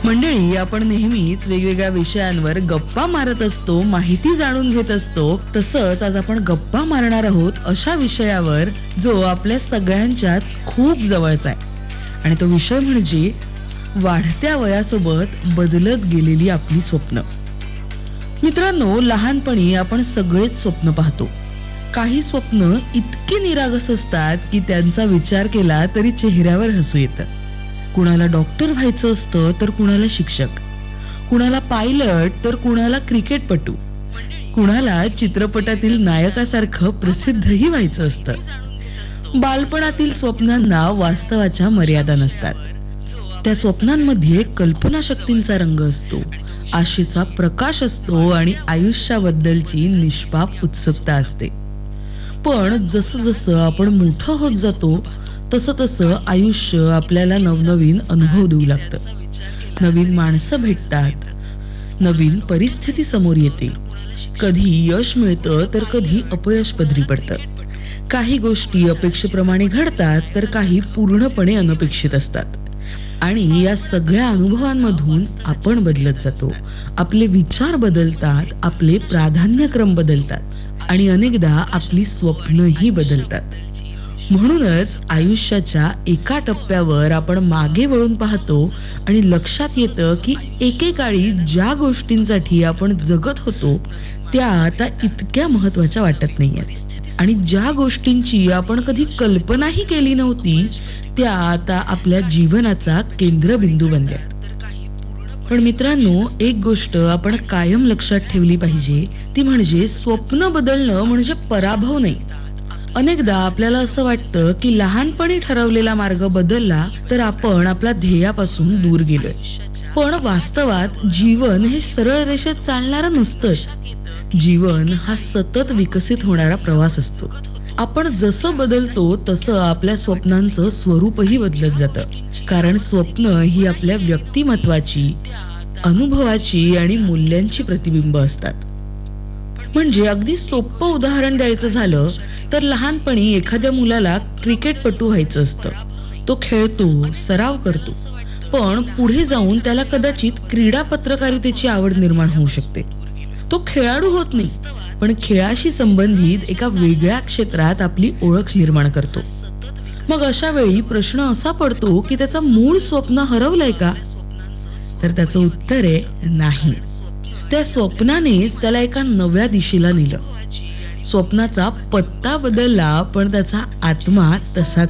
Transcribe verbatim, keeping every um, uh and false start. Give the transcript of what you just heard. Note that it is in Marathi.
मंडळी, आपण नेहमीच वेगवेगळ्या विषयांवर गप्पा मारत असतो, माहिती जाणून घेत असतो. तसंच आज आपण गप्पा मारणार आहोत अशा विषयावर जो आपल्या सगळ्यांच्याच खूप जवळचा आहे, आणि तो विषय म्हणजे वाढत्या वयासोबत बदलत गेलेली आपली स्वप्न. मित्रांनो, लहानपणी आपण सगळेच स्वप्न पाहतो. काही स्वप्न इतकी निरागस असतात की त्यांचा विचार केला तरी चेहऱ्यावर हसू येतं. कुणाला डॉक्टर व्हायचं असतं तर कुणाला शिक्षक, कुणाला पायलट तर कुणाला क्रिकेटपटू, कुणाला चित्रपटातील नायकासारखं प्रसिद्धही व्हायचं असतं. बालपणातील स्वप्नांना वास्तवाच्या मर्यादा नसतात. त्या स्वप्नांमध्ये कल्पनाशक्तींचा रंग असतो, आशेचा प्रकाश असतो आणि आयुष्याबद्दलची निष्पाप उत्सुकता असते. पण जसं जसं आपण मोठं होत जातो तसं तसं आयुष्य आपल्याला नवनवीन अनुभव देऊ लागतं. नवीन माणसं भेटतात, नवीन परिस्थिती समोर येते. कधी यश मिळतं तर कधी अपयश पदरी पडतं. काही गोष्टी अपेक्षेप्रमाणे घडतात तर काही पूर्णपणे अनपेक्षित असतात. आणि या सगळ्या अनुभवांमधून आपण बदलत जातो. आपले विचार बदलतात, आपले प्राधान्यक्रम बदलतात आणि अनेकदा आपली स्वप्नही बदलतात. म्हणूनच आयुष्याच्या एका टप्प्यावर आपण मागे वळून पाहतो आणि लक्षात येतं की एकेकाळी ज्या गोष्टींसाठी आपण जगत होतो त्या आता इतक्या महत्वाच्या वाटत नाहीयेत, आणि ज्या गोष्टींची आपण कधी कल्पनाही केली नव्हती त्या आता आपल्या जीवनाचा केंद्रबिंदू बनल्यात. पण मित्रांनो, एक गोष्ट आपण कायम लक्षात ठेवली पाहिजे, ती म्हणजे स्वप्न बदलणं म्हणजे पराभव नाही. अनेकदा आपल्याला असं वाटतं की लहानपणी ठरवलेला मार्ग बदलला तर आपण आपल्या ध्येयापासून दूर गेलोय. पण वास्तवात जीवन हे सरळ रेषेत चालणारं नसतंच. जीवन हा सतत विकसित होणारा प्रवास असतो. आपण जसं बदलतो तसं आपल्या स्वप्नांचं स्वरूपही बदलत जातं. कारण स्वप्न ही आपल्या व्यक्तिमत्वाची, अनुभवाची आणि मूल्यांची प्रतिबिंब असतात. म्हणजे अगदी सोपं उदाहरण द्यायचं झालं तर लहानपणी एखाद्या मुलाला क्रिकेटपटू व्हायचं असतं. तो खेळतो, सराव करतो, पण पुढे जाऊन त्याला कदाचित क्रीडा पत्रकारितेची आवड निर्माण होऊ शकते. तो खेळाडू होत नाही, पण खेळाशी संबंधित एका वेगळ्या क्षेत्रात आपली ओळख निर्माण करतो. मग अशा वेळी प्रश्न असा पडतो की त्याचं मूळ स्वप्न हरवलंय का? तर त्याचं उत्तर आहे नाही. त्या स्वप्नानेच त्याला एका नव्या दिशेला नेलं. स्वप्नाचा पत्ता बदलला पण त्याचा आत्मा तसाच